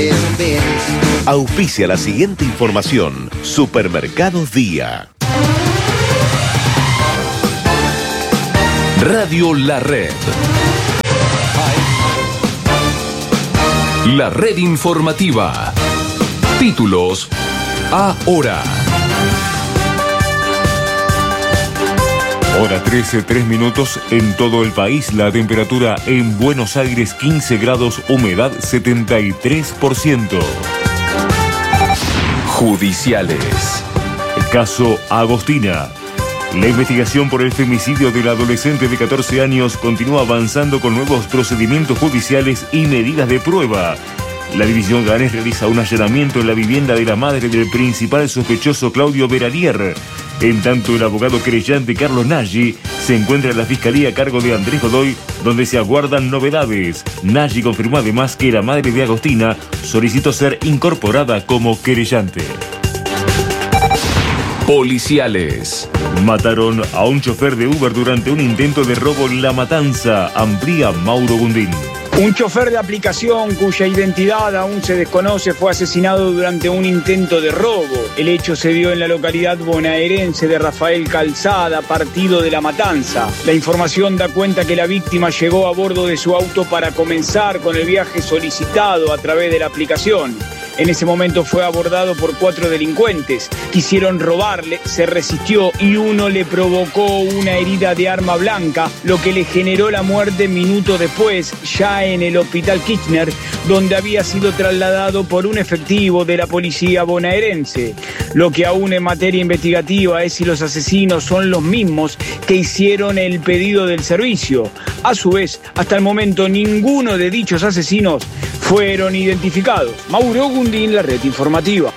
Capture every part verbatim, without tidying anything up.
Auspicia la siguiente información. Supermercados Día. Radio La Red. La red informativa. Títulos ahora. Hora trece, tres minutos en todo el país. La temperatura en Buenos Aires quince grados, humedad setenta y tres por ciento. Judiciales. Caso Agostina. La investigación por el femicidio del adolescente de catorce años continúa avanzando con nuevos procedimientos judiciales y medidas de prueba. La División Ganes realiza un allanamiento en la vivienda de la madre del principal sospechoso Claudio Veralier. En tanto, el abogado querellante Carlos Nagy se encuentra en la Fiscalía a cargo de Andrés Godoy, donde se aguardan novedades. Nagy confirmó además que la madre de Agostina solicitó ser incorporada como querellante. Policiales. Mataron a un chofer de Uber durante un intento de robo en La Matanza. Amplía Mauro Gundín. Un chofer de aplicación cuya identidad aún se desconoce fue asesinado durante un intento de robo. El hecho se dio en la localidad bonaerense de Rafael Calzada, partido de La Matanza. La información da cuenta que la víctima llegó a bordo de su auto para comenzar con el viaje solicitado a través de la aplicación. En ese momento fue abordado por cuatro delincuentes. Quisieron robarle, se resistió y uno le provocó una herida de arma blanca, lo que le generó la muerte minutos después, ya en el hospital Kirchner, donde había sido trasladado por un efectivo de la policía bonaerense. Lo que aún en materia investigativa es si los asesinos son los mismos que hicieron el pedido del servicio. A su vez, hasta el momento ninguno de dichos asesinos fueron identificados. Mauro Gundín, la red informativa.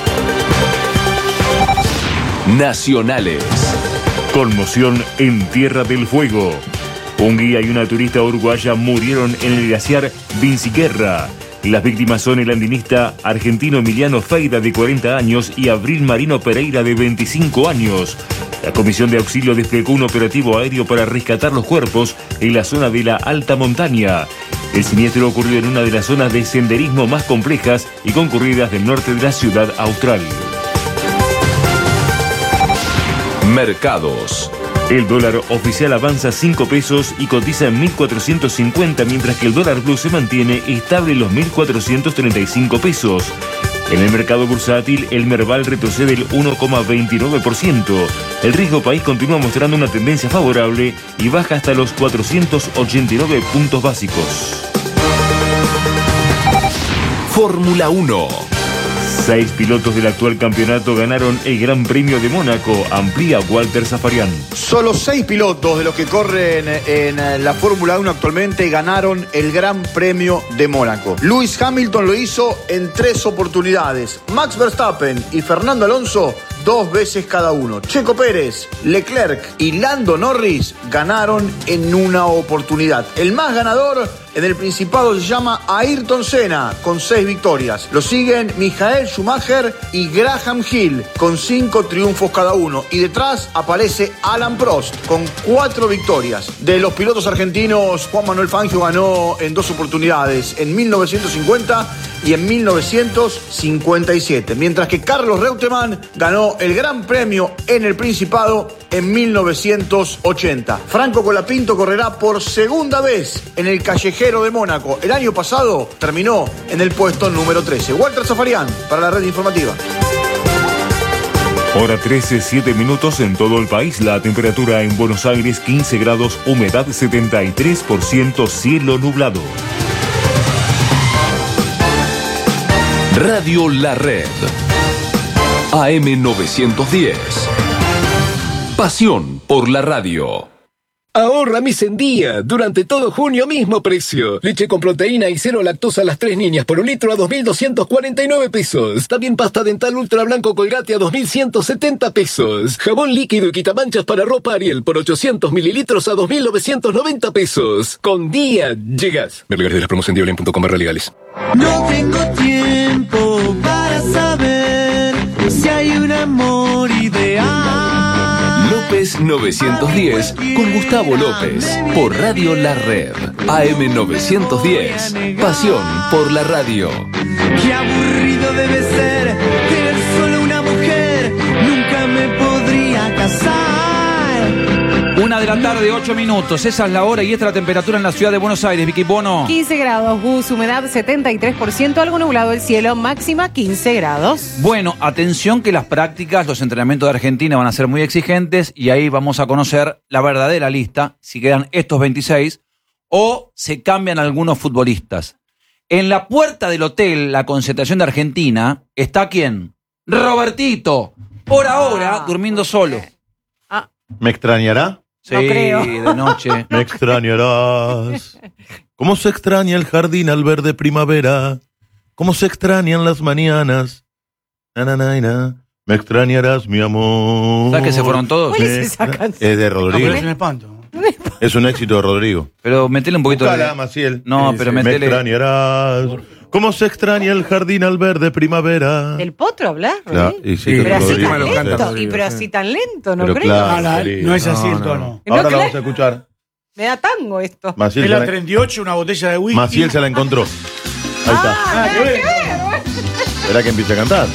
Nacionales. Conmoción en Tierra del Fuego. Un guía y una turista uruguaya murieron en el glaciar Vinciquerra. Las víctimas son el andinista argentino Emiliano Feida, de cuarenta años, y Abril Marino Pereira, de veinticinco años. La Comisión de Auxilio desplegó un operativo aéreo para rescatar los cuerpos en la zona de la alta montaña. El siniestro ocurrió en una de las zonas de senderismo más complejas y concurridas del norte de la ciudad austral. Mercados. El dólar oficial avanza cinco pesos y cotiza en mil cuatrocientos cincuenta, mientras que el dólar blue se mantiene estable en los mil cuatrocientos treinta y cinco pesos. En el mercado bursátil, el Merval retrocede el uno coma veintinueve por ciento. El riesgo país continúa mostrando una tendencia favorable y baja hasta los cuatrocientos ochenta y nueve puntos básicos. Fórmula uno. Seis pilotos del actual campeonato ganaron el Gran Premio de Mónaco. Amplía Walter Zafarian. Solo seis pilotos de los que corren en la Fórmula uno actualmente ganaron el Gran Premio de Mónaco. Lewis Hamilton lo hizo en tres oportunidades. Max Verstappen y Fernando Alonso dos veces cada uno. Checo Pérez, Leclerc y Lando Norris ganaron en una oportunidad. El más ganador en el Principado se llama Ayrton Senna, con seis victorias. Lo siguen Michael Schumacher y Graham Hill, con cinco triunfos cada uno. Y detrás aparece Alan Prost, con cuatro victorias. De los pilotos argentinos, Juan Manuel Fangio ganó en dos oportunidades, en mil novecientos cincuenta y en mil novecientos cincuenta y siete. Mientras que Carlos Reutemann ganó el Gran Premio en el Principado en mil novecientos ochenta. Franco Colapinto correrá por segunda vez en el Callejero de Mónaco. El año pasado terminó en el puesto número trece. Walter Zafarian para la red informativa. Hora trece, siete minutos en todo el país. La temperatura en Buenos Aires quince grados, humedad setenta y tres por ciento, cielo nublado. Radio La Red. A M novecientos diez. Pasión por la radio. Ahorra mes en día. Durante todo junio, mismo precio. Leche con proteína y cero lactosa a las tres niñas por un litro a dos mil doscientos cuarenta y nueve pesos. También pasta dental ultra blanco Colgate a dos mil ciento setenta pesos. Jabón líquido y quitamanchas para ropa Ariel por ochocientos mililitros a dos mil novecientos noventa pesos. Con día llegas. Ver lugares de la promoción diablem punto com barra legales. No tengo tiempo para saber si hay un amor ideal. López novecientos diez con Gustavo López por Radio La Red. A M novecientos diez. Pasión por la radio. Qué aburrido debe ser tener solo una mujer. Nunca me podría casar. Una de la tarde, ocho minutos. Esa es la hora y esta es la temperatura en la ciudad de Buenos Aires. Vicky Bono. quince grados, Gus, humedad setenta y tres por ciento, algo nublado el cielo, máxima quince grados. Bueno, atención que las prácticas, los entrenamientos de Argentina van a ser muy exigentes y ahí vamos a conocer la verdadera lista, si quedan estos veintiséis o se cambian algunos futbolistas. En la puerta del hotel, la concentración de Argentina, ¿está quién? Robertito, por ahora, Ah. durmiendo solo. Ah, ¿Me extrañará? Sí, No creo. de noche. Me extrañarás. ¿Cómo se extraña el jardín al ver de primavera? ¿Cómo se extrañan las mañanas? Na, na, na, na. Me extrañarás, mi amor. ¿Sabes que se fueron todos? ¿cuál es Me esa extra- canción? Es de Rodrigo. es un espanto. Es un éxito de Rodrigo. Pero metele un poquito Buscala, de... Maciel. No, Sí, pero sí. Me metele... extrañarás. ¿Cómo se extraña el jardín al ver de primavera? ¿Del potro hablar? Claro, Rodrigo? y sí, Sí, que Pero así Rodrigo tan lo lento, canta. y pero así tan lento, no Pero creo. claro. No, la- Rodrigo. no es así No, el no. tono. No, Ahora la claro. vamos a escuchar. Me da tango esto. Maciel, Es se la la, treinta y ocho, una botella de whisky. Maciel se la encontró. Ahí está. Ah, qué bien. Esperá que empiece a cantar.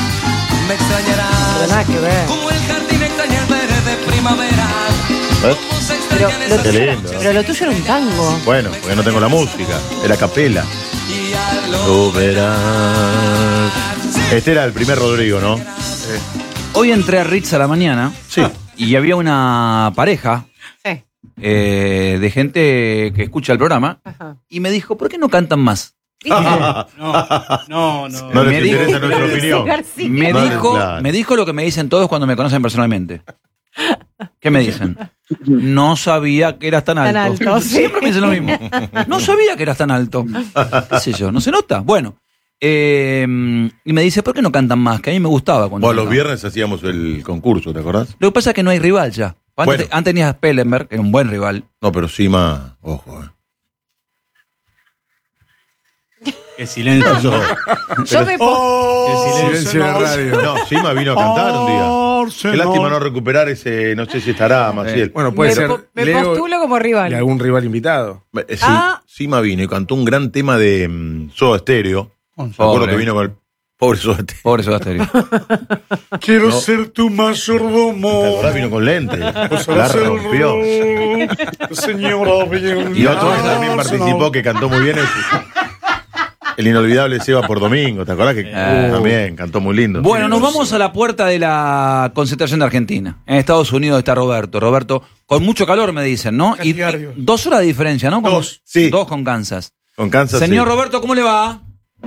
Me extrañarás Pero nada que ver. como el jardín extraña el verde de primavera. ¿Ves? Cómo se Pero extrañan lo, esas Qué tuyo, lindo. pero lo tuyo era un tango. Bueno, porque no tengo la música. Era capela. y a lo Tú verás. Este era el primer Rodrigo, ¿no? Hoy entré a Ritz a la mañana Sí. y había una pareja Sí. eh, de gente que escucha el programa Ajá. y me dijo, ¿por qué no cantan más? ¿Viste? No, no, no. No les Me dijo- interesa nuestra opinión. García. Me No, dijo, claro. me dijo lo que me dicen todos cuando me conocen personalmente. ¿Qué me dicen? No sabía que eras tan alto. Tan alto, sí. Siempre me dicen lo mismo. No sabía que eras tan alto. ¿Qué sé yo? ¿No se nota? Bueno. eh, y me dice, ¿por qué no cantan más? Que a mí me gustaba cuando Bueno, los cantaban. viernes hacíamos el concurso, ¿te acordás? Lo que pasa es que no hay rival ya. Antes, Bueno. antes tenías a Spellenberg, que era un buen rival. No, pero Sima, ojo, eh. Qué silencio. Eso. Yo me pongo. Oh, Silencio de radio. No, Sima vino a cantar un día. Qué lástima no recuperar ese, no sé si estará, Maciel. Bueno, puede me, ser po- me Leo postulo como y rival. algún rival invitado. Eh, sí, Ah. Sima vino y cantó un gran tema de mm, Soda Stereo. Me acuerdo Pobre. que vino con el pobre Soda Stereo. Pobre Soda Stereo. Quiero No. ser tu ¿Te mayordomo. acordás? Vino con lente. La rompió. Señora bien. Y otro que también participó, que cantó muy bien, el, el inolvidable Seba por Domingo. ¿Te acordás que Ah. también cantó muy lindo? Bueno, nos vamos a la puerta de la concentración de Argentina. En Estados Unidos está Roberto. Roberto, con mucho calor me dicen, ¿no? Y, y dos horas de diferencia, ¿no? Como- Dos, sí. Dos con Kansas. Con Kansas. Señor sí. Roberto, ¿cómo le va?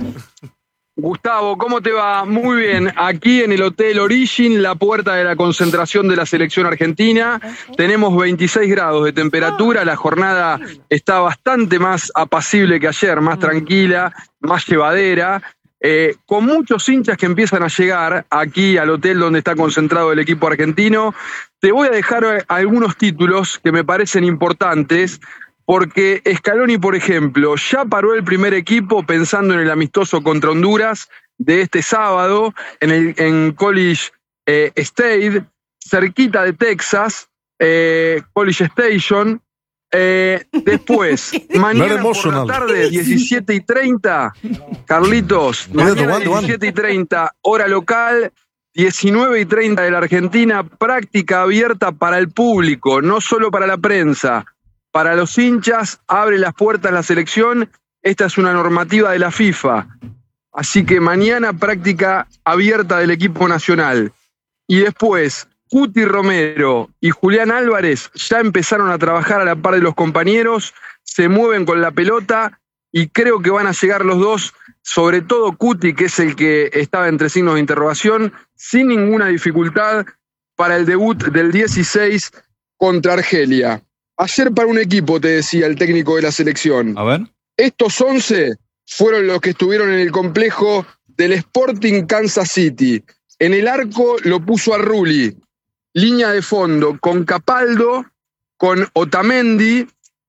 Gustavo, ¿cómo te va? Muy bien. Aquí en el Hotel Origin, la puerta de la concentración de la selección argentina. Tenemos veintiséis grados de temperatura. La jornada está bastante más apacible que ayer, más tranquila, más llevadera. Eh, con muchos hinchas que empiezan a llegar aquí al hotel donde está concentrado el equipo argentino. Te voy a dejar eh, algunos títulos que me parecen importantes. Porque Scaloni, por ejemplo, ya paró el primer equipo pensando en el amistoso contra Honduras de este sábado en, el, en College eh, State, cerquita de Texas, eh, College Station. Eh, después, mañana por la tarde, diecisiete y treinta, Carlitos, mañana diecisiete y treinta, hora local, diecinueve y treinta de la Argentina, práctica abierta para el público, no solo para la prensa. Para los hinchas, abre las puertas la selección. Esta es una normativa de la FIFA. Así que mañana práctica abierta del equipo nacional. Y después, Cuti Romero y Julián Álvarez ya empezaron a trabajar a la par de los compañeros, se mueven con la pelota y creo que van a llegar los dos, sobre todo Cuti, que es el que estaba entre signos de interrogación, sin ninguna dificultad para el debut del dieciséis contra Argelia. Ayer para un equipo, te decía el técnico de la selección. A ver. Estos once fueron los que estuvieron en el complejo del Sporting Kansas City. En el arco lo puso a Rulli. Línea de fondo con Capaldo, con Otamendi,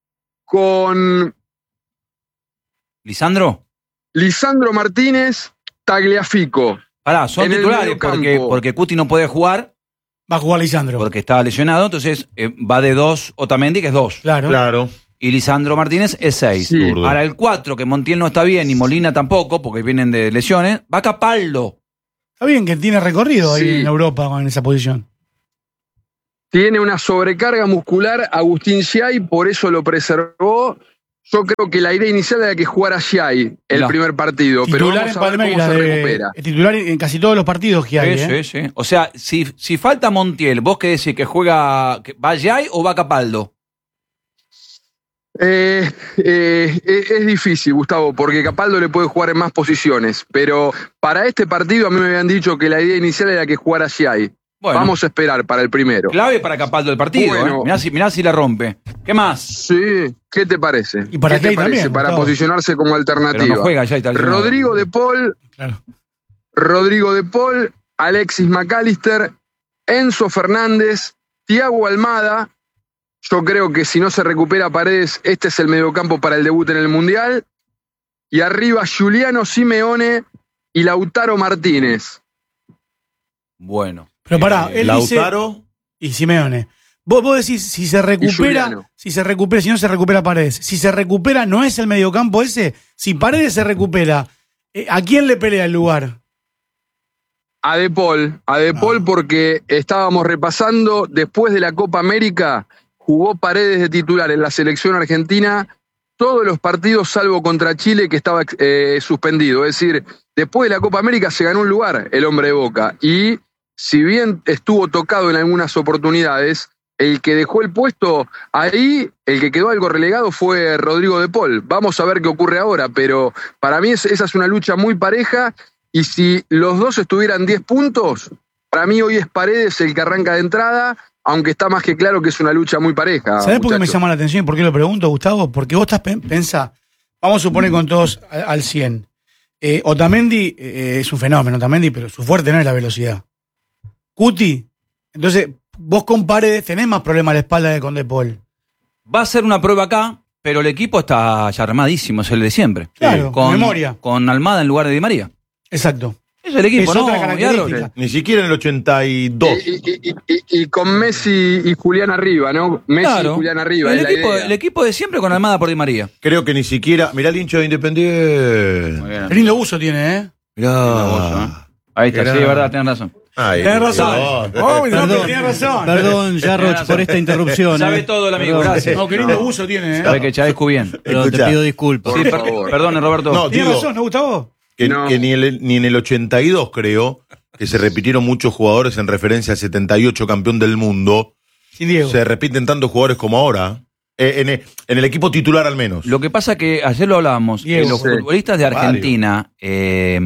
con ¿Lisandro? Lisandro Martínez, Tagliafico. Pará, son En el titulares mediocampo. porque, porque Cuti no puede jugar Va a jugar Lisandro. Porque estaba lesionado, entonces eh, va de dos Otamendi, que es dos. Claro. Claro. Y Lisandro Martínez es seis. Sí. Ahora el cuatro, que Montiel no está bien y Molina tampoco, porque vienen de lesiones, va Capaldo. Está bien que tiene recorrido Sí. ahí en Europa en esa posición. Tiene una sobrecarga muscular Agustín Giai, por eso lo preservó. Yo creo que la idea inicial era que jugara Giai el No. primer partido, pero Titular vamos en a ver cómo Palmeiras. se de- recupera. es titular en casi todos los partidos que hay. Sí, ¿eh? sí, sí. O sea, si, si falta Montiel, ¿vos qué decís? ¿Que juega, que va Giai o va Capaldo? Eh, eh, eh, es difícil, Gustavo, porque Capaldo le puede jugar en más posiciones, pero para este partido a mí me habían dicho que la idea inicial era que jugara Giai. Bueno. Vamos a esperar para el primero. Clave para Capaldo el partido, Bueno. ¿eh? Mirá si, mirá si la rompe. ¿Qué más? Sí, ¿qué te parece? Y para ¿Qué te Giai parece? también, Para Gustavo. posicionarse como alternativa. Pero no juega Giai, está lesionado. Rodrigo de Paul, Claro. Rodrigo de Paul, Alexis McAllister, Enzo Fernández, Thiago Almada. Yo creo que si no se recupera Paredes, este es el mediocampo para el debut en el Mundial. Y arriba Giuliano Simeone y Lautaro Martínez. Bueno. Pero pará, él Lautaro. dice... Y Simeone. Vos, vos decís, si se recupera, Giuliano. si se recupera, si no se recupera Paredes, si se recupera, ¿no es el mediocampo ese? Si Paredes se recupera, eh, ¿a quién le pelea el lugar? A De Paul, a De Paul porque estábamos repasando, después de la Copa América, jugó Paredes de titular en la selección argentina todos los partidos salvo contra Chile, que estaba eh, suspendido. Es decir, después de la Copa América se ganó un lugar el hombre de Boca. Y si bien estuvo tocado en algunas oportunidades, el que dejó el puesto ahí, el que quedó algo relegado fue Rodrigo de Paul. Vamos a ver qué ocurre ahora, pero para mí es- esa es una lucha muy pareja. Y si los dos estuvieran diez puntos, para mí hoy es Paredes el que arranca de entrada, aunque está más que claro que es una lucha muy pareja. ¿Sabés por qué me muchachos. llama la atención y por qué lo pregunto, Gustavo? Porque vos estás pen- pensá, vamos a suponer con todos a- al cien. Eh, Otamendi eh, es un fenómeno, Otamendi, pero su fuerte no es la velocidad. Cuti, entonces vos con Paredes tenés más problemas a la espalda que con De Paul. Va a ser una prueba acá, pero el equipo está ya armadísimo, es el de siempre. Claro, con memoria. Con Almada en lugar de Di María. Exacto. Es el equipo, Es ¿no? otra característica. Yarro? Ni siquiera en el ochenta y dos. Y, y- y- y- y con Messi y Julián arriba, ¿no? Messi Claro. y Julián arriba, El es la equipo, idea. el equipo de siempre con Almada por Di María. Creo que ni siquiera. Mirá el hincha de Independiente. Qué lindo uso tiene, ¿eh? Mirá. Ahí está, Mirá. sí, es verdad, tenés razón. Ay, Tenés razón. perdón. Oh, no, Perdón. pero tenés razón. Perdón, Jarroch, por esta interrupción. Sabe eh. todo el amigo, Perdón. gracias. No, qué lindo uso tiene, ¿eh? Sabe que Chávez bien. Perdón, te Escuchá. pido disculpas. Sí, per- perdone, Roberto. No, Tienes digo razón, ¿no, Gustavo? que, No. que ni, el- ni en el ochenta y dos, creo, que se repitieron muchos jugadores en referencia al setenta y ocho campeón del mundo. Sin Diego. Se repiten tantos jugadores como ahora. Eh, en, el, en el equipo titular, al menos. Lo que pasa que ayer lo hablábamos, que Diego. los Sí. futbolistas de Argentina, eh,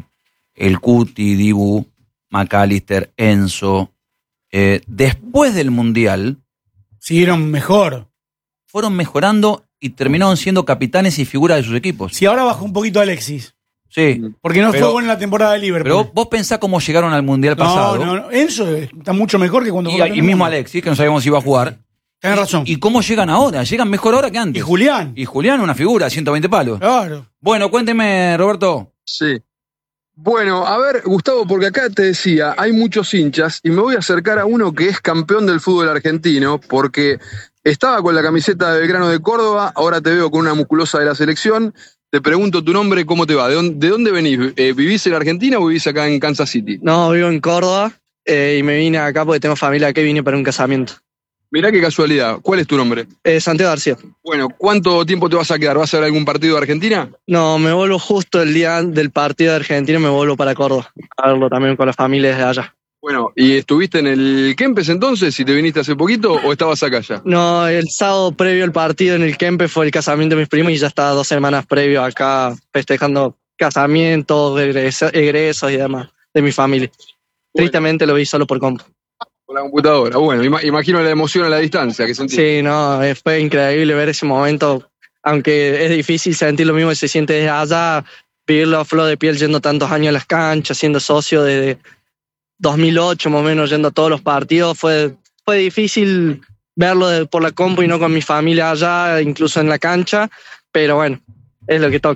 el Cuti, Dibu, McAllister, Enzo, eh, después del Mundial, Siguieron mejor. fueron mejorando y terminaron siendo capitanes y figuras de sus equipos. Si ahora bajó un poquito Alexis. Sí. Porque no Pero- fue bueno en la temporada de Liverpool. Pero vos pensás cómo llegaron al Mundial no, pasado. no, no. Enzo está mucho mejor que cuando Y, fue y campeón mismo del mundo. Alexis, que no sabíamos si iba a jugar. Tenés razón. ¿Y cómo llegan ahora? Llegan mejor ahora que Y antes. Julián. Y Julián, una figura, ciento veinte palos. Claro. Bueno, cuénteme, Roberto. Sí. Bueno, a ver, Gustavo, porque acá te decía, hay muchos hinchas y me voy a acercar a uno que es campeón del fútbol argentino, porque estaba con la camiseta de Belgrano de Córdoba, ahora te veo con una musculosa de la selección. Te pregunto tu nombre, ¿cómo te va? ¿De dónde, de dónde venís? Eh, ¿Vivís en Argentina o vivís acá en Kansas City? No, vivo en Córdoba eh, y me vine acá porque tengo familia acá y vine para un casamiento. Mirá qué casualidad. ¿Cuál es tu nombre? Eh, Santiago García. Bueno, ¿cuánto tiempo te vas a quedar? ¿Vas a ver algún partido de Argentina? No, me vuelvo justo el día del partido de Argentina, me vuelvo para Córdoba a verlo también con las familias de allá. Bueno, ¿y estuviste en el Kempes entonces, si te viniste hace poquito, o estabas acá ya? No, el sábado previo al partido en el Kempe fue el casamiento de mis primos y ya estaba dos semanas previo acá festejando casamientos, egresos, egresos y demás de mi familia. Tristemente lo vi solo por compu. Con la computadora. Bueno, ima- imagino la emoción a la distancia que sentí. Sí, no, eh, fue increíble ver ese momento, aunque es difícil sentir lo mismo que se siente desde allá, vivirlo a flor de piel yendo tantos años a las canchas, siendo socio desde dos mil ocho más o menos, yendo a todos los partidos, fue, fue difícil verlo de- por la compu y no con mi familia allá, incluso en la cancha, pero bueno, es lo que toca.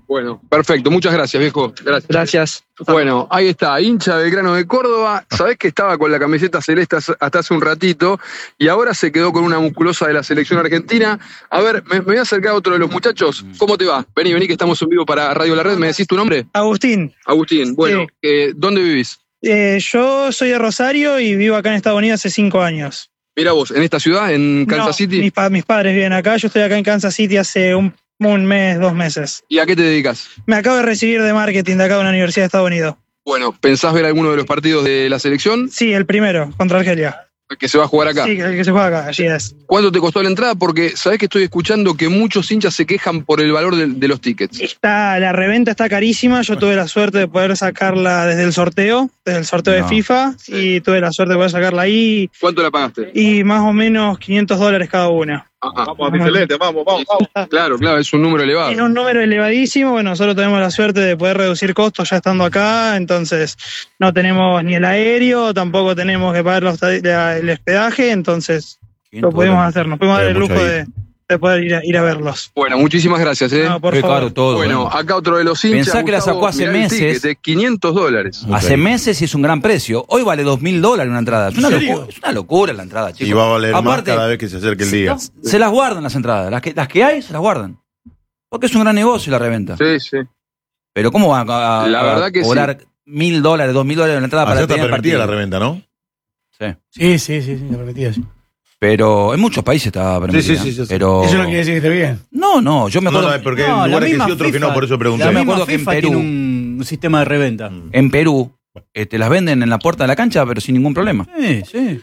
Bueno, perfecto. Muchas gracias, viejo. Gracias. Gracias. Bueno, ahí está, hincha de Belgrano de Córdoba. Sabés que estaba con la camiseta celeste hasta hace un ratito y ahora se quedó con una musculosa de la selección argentina. A ver, me, me voy a acercar a otro de los muchachos. ¿Cómo te va? Vení, vení, que estamos en vivo para Radio La Red. ¿Me decís tu nombre? Agustín. Agustín. Bueno, Sí. eh, ¿dónde vivís? Eh, yo soy de Rosario y vivo acá en Estados Unidos hace cinco años. Mira vos, ¿en esta ciudad, en Kansas No, City? Mis, pa- mis padres viven acá, yo estoy acá en Kansas City hace un, un mes, dos meses. ¿Y a qué te dedicas? Me acabo de recibir de marketing de acá de una universidad de Estados Unidos. Bueno, ¿pensás ver alguno de los partidos de la selección? Sí, el primero, contra Argelia. Que se va a jugar acá. Sí, el que se juega acá, así es. ¿Cuánto te costó la entrada? Porque sabés que estoy escuchando que muchos hinchas se quejan por el valor de, de los tickets. Está, la reventa está carísima, yo tuve la suerte de poder sacarla desde el sorteo, desde el sorteo No. de FIFA, y tuve la suerte de poder sacarla ahí, ¿Cuánto la pagaste? y más o menos quinientos dólares cada una. Vamos, excelente, vamos, vamos, vamos. Claro, claro, es un número elevado. Es un número elevadísimo, bueno, nosotros tenemos la suerte de poder reducir costos ya estando acá, entonces no tenemos ni el aéreo, tampoco tenemos que pagar los, la- el hospedaje, entonces lo pudimos hacer, nos pudimos dar el lujo de, de poder ir a, ir a verlos. Bueno, muchísimas gracias, ¿eh? No, por Qué favor. caro todo, Bueno, ¿eh? acá otro de los hinchas. Pensá que la Gustavo, sacó hace mirá el meses. ticket, de quinientos dólares. Hace meses y es un gran precio. Hoy vale dos mil dólares una entrada. Es una, ¿En serio? locura, es una locura la entrada, chicos. Y va a valer más Aparte, cada vez que se acerque el día. se las guardan las entradas. Las que, las que hay, se las guardan. Porque es un gran negocio la reventa. Sí, sí. Pero ¿cómo va a, a- La a verdad que cobrar mil dólares, dos mil dólares en la entrada Ah, para ya está tener el permitida partido? la reventa, ¿no? Sí. Sí, sí, sí, sí, la permitida, sí. Pero en muchos países está permitida. Sí, sí, sí, sí, sí. Pero... Eso no quiere decir que esté bien. No, no, yo me No, acuerdo... no, porque hay lugares que sí, otros que no, por eso pregunté. Yo me La misma acuerdo que en FIFA Perú, tiene un sistema de reventa. en Perú, este, las venden en la puerta de la cancha, pero sin ningún problema. Sí, sí.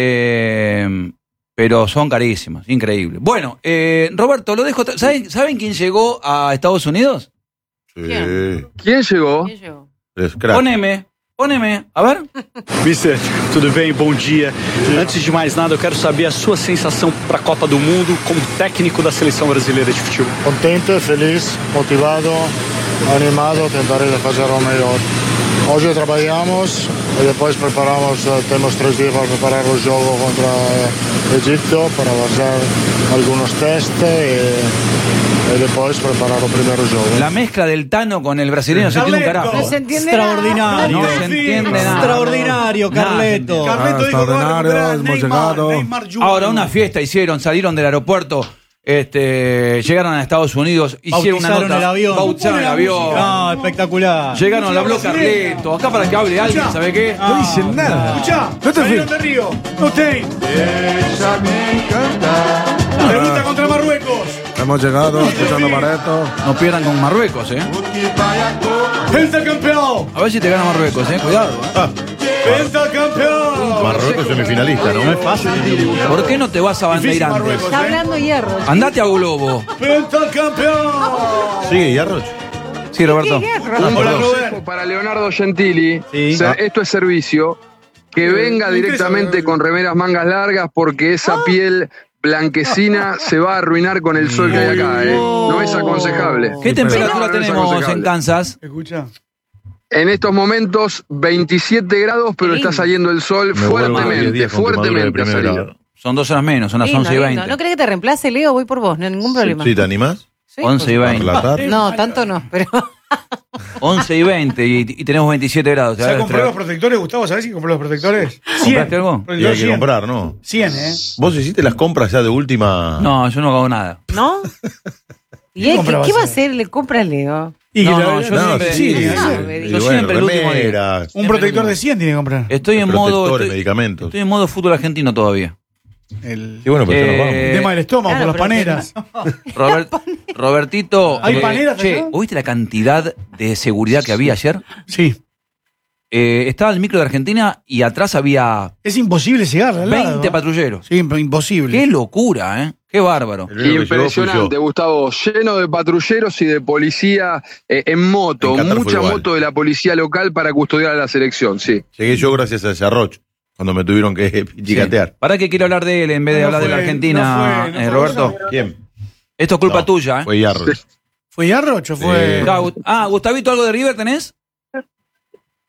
Eh, pero son carísimas, increíble. Bueno, eh, Roberto, lo dejo. ¿Saben, ¿Saben quién llegó a Estados Unidos? Sí. ¿Quién llegó? Es crack. Poneme, poneme, a ver. Mister, tudo bem? Bom dia. Antes de mais nada, eu quero saber a sua sensação para a Copa do Mundo como técnico da seleção brasileira de futebol. Contento, feliz, motivado, animado, trataré de hacer lo mejor. Hoy trabajamos y después preparamos, eh, tenemos tres días para preparar el juego contra eh, Egipto, para hacer algunos test y, y después preparar el primer juego. La mezcla del Tano con el brasileño se entiende un carajo. No se entiende Extraordinario. No se entiende nada. Extraordinario, Carleto. Nada. Carleto dijo que va a recuperar hemos Neymar, llegado. Neymar Junior. Ahora una fiesta hicieron, salieron del aeropuerto, este, llegaron a Estados Unidos, hicieron una Bautizaron nota, el avión. bautizaron el avión. No, espectacular. Llegaron, le habló Carleto, acá para que hable alguien, Escuchá. ¿sabe qué? No dicen nada. Escuchá, No te salieron fui. de Río. No te. Pregunta contra Marruecos. Hemos llegado, escuchando Pareto. No pierdan con Marruecos, eh. Pentacampeón. A ver si te gana Marruecos, eh. Cuidado. Pentacampeón. Marruecos semifinalista, ¿no? No es fácil. ¿Por qué no te vas a Difícil Bandeirantes? Marruecos, Está ¿eh? hablando hierro. Andate a Globo. Pentacampeón. Sigue, Yarroch. Sí, Roberto. ¿Qué hierro? Un Hola, consejo Robert. para Leonardo Gentili. Sí. O sea, Ah. esto es servicio. Que Eh, venga me interesa, directamente eh. con remeras mangas largas porque esa Ah. piel blanquecina se va a arruinar con el sol que hay acá, ¿eh? No es aconsejable. ¿Qué temperatura No, no es tenemos aconsejable. en Kansas? Escucha. En estos momentos, veintisiete grados, pero está saliendo el sol Me vuelvo diez fuertemente, días con quemadura de fuertemente ha primer salido. grado. Son dos horas menos, son las Lindo, once y lindo. veinte. ¿No crees que te reemplace, Leo? Voy por vos, no hay ningún problema. Sí, ¿te animás? Sí, once y ¿A veinte. relatar? No, tanto no, pero once y veinte y, y tenemos veintisiete grados. ¿Se compró los protectores, Gustavo? ¿Sabés si compró los protectores? ¿Compraste algo? Y hay que comprar, ¿no? cien, ¿eh? ¿Vos hiciste las compras ya de última? No, yo no hago nada. ¿no? ¿Y ¿Qué él, compra qué, va qué a va a hacer? hacer? Le compra a Leo. Y No, que no, la- yo No, siempre, sí, sí, sí. sabe, Y yo bueno, siempre el último día. remeras, Un protector de cien tiene que comprar. Estoy en modo. protectores, Estoy, medicamentos. estoy en modo fútbol argentino todavía. El, Sí, bueno, pero ya nos vamos. Eh, el tema del estómago, claro, por las pero paneras. Robert- Robertito. ¿Hay eh, paneras che, allá? ¿oíste la cantidad de seguridad que había ayer? Sí. Eh, estaba el micro de Argentina y atrás había Es imposible llegar al lado. veinte patrulleros. Sí, imposible. Qué locura, ¿eh? Qué bárbaro. El único que llegó fui Impresionante, yo. Gustavo. Lleno de patrulleros y de policía eh, en moto. En Qatar fue Mucha igual. moto de la policía local para custodiar a la selección, sí. Llegué yo gracias a Yarroch, cuando me tuvieron que gigatear. ¿Para qué quiero hablar de él en vez de No hablar de la fue- Argentina, no fue- no eh, fue Roberto? eso. ¿Quién? Esto es culpa No, tuya, ¿eh? Fue Yarroch. ¿Fue Yarroch o fue...? Ah, Gu- Ah, Gustavito, ¿algo de River tenés?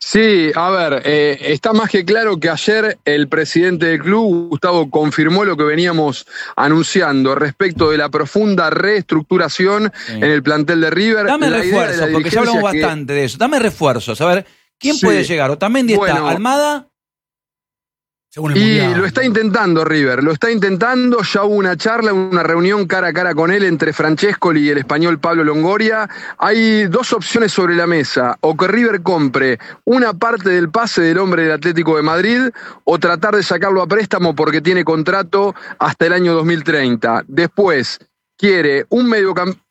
Sí, a ver, eh, está más que claro que ayer el presidente del club, Gustavo, confirmó lo que veníamos anunciando respecto de la profunda reestructuración sí. en el plantel de River. Dame la refuerzos, de porque ya hablamos que... bastante de eso. Dame refuerzos, a ver, ¿quién sí. puede llegar? Otamendi bueno, está, Almada... Según el y mundial. lo está intentando River, lo está intentando, ya hubo una charla, una reunión cara a cara con él entre Francescoli y el español Pablo Longoria. Hay dos opciones sobre la mesa, o que River compre una parte del pase del hombre del Atlético de Madrid, o tratar de sacarlo a préstamo porque tiene contrato hasta el año dos mil treinta. Después, quiere un mediocampista,